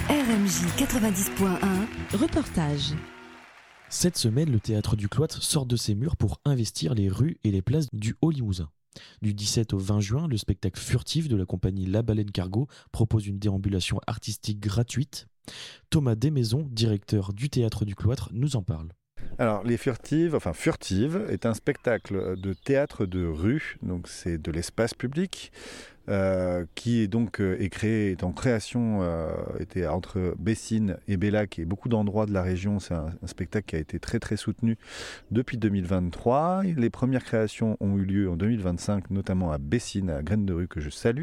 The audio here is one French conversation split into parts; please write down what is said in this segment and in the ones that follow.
RMJ 90.1. Reportage. Cette semaine, le Théâtre du Cloître sort de ses murs pour investir les rues et les places du Haut-Limousin. Du 17 au 20 juin, le spectacle Furtive de la compagnie La Baleine Cargo propose une déambulation artistique gratuite. Thomas Desmaisons, directeur du Théâtre du Cloître, nous en parle. Alors, Furtive est un spectacle de théâtre de rue, donc c'est de l'espace public, qui est en création, était entre Bessines et Bellac et beaucoup d'endroits de la région. C'est un spectacle qui a été très très soutenu depuis 2023. Les premières créations ont eu lieu en 2025, notamment à Bessines, à Graines de Rue, que je salue.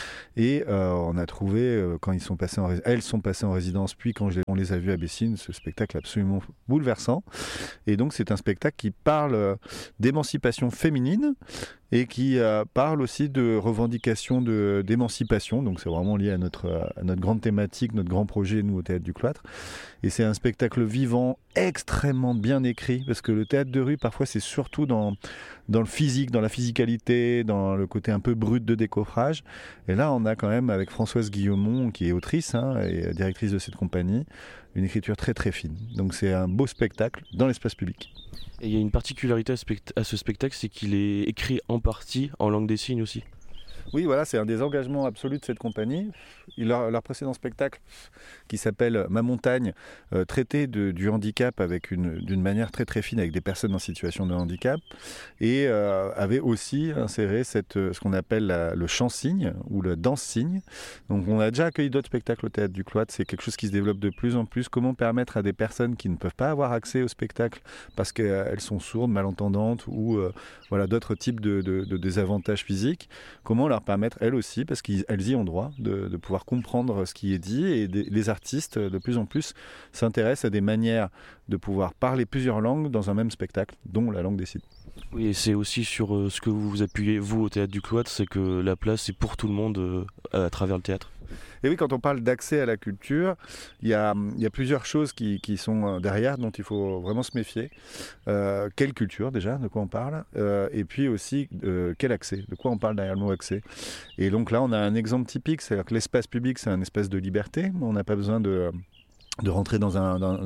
Et on a trouvé, quand elles sont passées en résidence, puis quand on les a vues à Bessines, ce spectacle absolument bouleversant. Et donc c'est un spectacle qui parle d'émancipation féminine et qui parle aussi de revendication d'émancipation. Donc c'est vraiment lié à notre grande thématique, notre grand projet, nous, au Théâtre du Cloître. Et c'est un spectacle vivant, extrêmement bien écrit, parce que le théâtre de rue, parfois, c'est surtout dans le physique, dans la physicalité, dans le côté un peu brut de décoffrage. Et là, on a quand même, avec Françoise Guillaumont, qui est autrice et directrice de cette compagnie, une écriture très très fine. Donc c'est un beau spectacle dans l'espace public. Et il y a une particularité à ce spectacle, c'est qu'il est écrit en partie en langue des signes aussi. Oui, voilà, c'est un des engagements absolus de cette compagnie. Leur précédent spectacle, qui s'appelle Ma montagne, traitait du handicap d'une manière très très fine avec des personnes en situation de handicap, et avait aussi inséré ce qu'on appelle le chant-signe ou le danse-signe. Donc on a déjà accueilli d'autres spectacles au Théâtre du Cloître, c'est quelque chose qui se développe de plus en plus. Comment permettre à des personnes qui ne peuvent pas avoir accès au spectacle parce qu'elles sont sourdes, malentendantes ou d'autres types de désavantages physiques, comment leur permettre, elles aussi, parce qu'elles y ont droit, de pouvoir comprendre ce qui est dit. Et les artistes, de plus en plus, s'intéressent à des manières de pouvoir parler plusieurs langues dans un même spectacle, dont la langue des signes. Oui, et c'est aussi sur ce que vous vous appuyez, vous, au Théâtre du Cloître, c'est que la place est pour tout le monde à travers le théâtre. Et oui, quand on parle d'accès à la culture, il y a plusieurs choses qui sont derrière, dont il faut vraiment se méfier. Quelle culture déjà, de quoi on parle, et puis aussi quel accès, de quoi on parle derrière le mot accès. Et donc là, on a un exemple typique, c'est-à-dire que l'espace public, c'est un espace de liberté. On n'a pas besoin de rentrer dans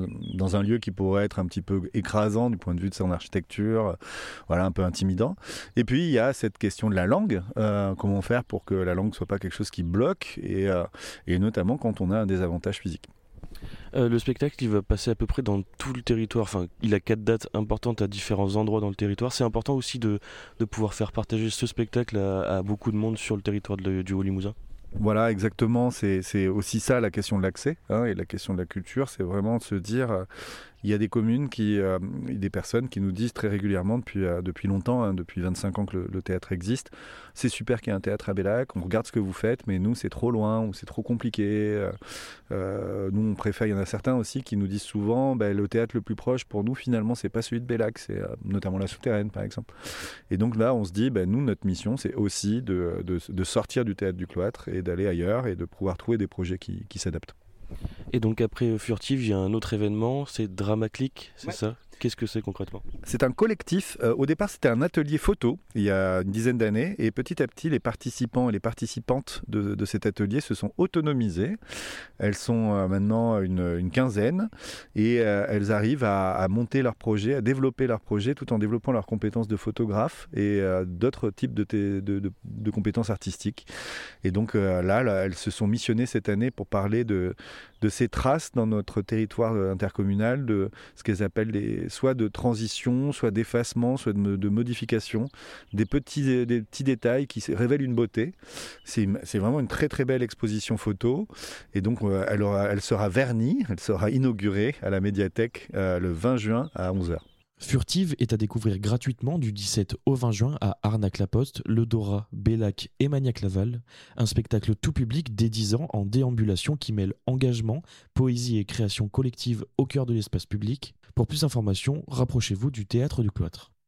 un lieu qui pourrait être un petit peu écrasant du point de vue de son architecture, un peu intimidant. Et puis il y a cette question de la langue, comment faire pour que la langue ne soit pas quelque chose qui bloque, et notamment quand on a un désavantage physique. Le spectacle, il va passer à peu près dans tout le territoire. Enfin, il a 4 dates importantes à différents endroits dans le territoire. C'est important aussi de pouvoir faire partager ce spectacle à beaucoup de monde sur le territoire du Haut-Limousin. Voilà, exactement, c'est aussi ça la question de l'accès, et la question de la culture, c'est vraiment de se dire, il y a des communes des personnes qui nous disent très régulièrement depuis longtemps, depuis 25 ans que le théâtre existe, c'est super qu'il y ait un théâtre à Bellac, on regarde ce que vous faites, mais nous c'est trop loin ou c'est trop compliqué, nous on préfère, il y en a certains aussi qui nous disent souvent, le théâtre le plus proche pour nous finalement c'est pas celui de Bellac, c'est notamment la Souterraine par exemple. Et donc là on se dit, nous notre mission c'est aussi de sortir du Théâtre du Cloître et d'aller ailleurs et de pouvoir trouver des projets qui s'adaptent. Et donc après Furtive, il y a un autre événement, c'est Dramaclick, c'est ça ? Qu'est-ce que c'est concrètement ? C'est un collectif. Au départ, c'était un atelier photo, il y a une dizaine d'années. Et petit à petit, les participants et les participantes de cet atelier se sont autonomisés. Elles sont maintenant une quinzaine. Et elles arrivent à monter leur projet, à développer leur projet, tout en développant leurs compétences de photographe et d'autres types de compétences artistiques. Et donc là, elles se sont missionnées cette année pour parler de ces traces dans notre territoire intercommunal, de ce qu'elles appellent soit de transition, soit d'effacement, soit de modification, des petits détails qui révèlent une beauté. C'est vraiment une très très belle exposition photo, et donc elle sera vernie, elle sera inaugurée à la médiathèque le 20 juin à 11h. Furtive est à découvrir gratuitement du 17 au 20 juin à Arnac-la-Poste, Le Dorat, Bellac et Magnac-Laval. Un spectacle tout public dès 10 ans en déambulation qui mêle engagement, poésie et création collective au cœur de l'espace public. Pour plus d'informations, rapprochez-vous du Théâtre du Cloître.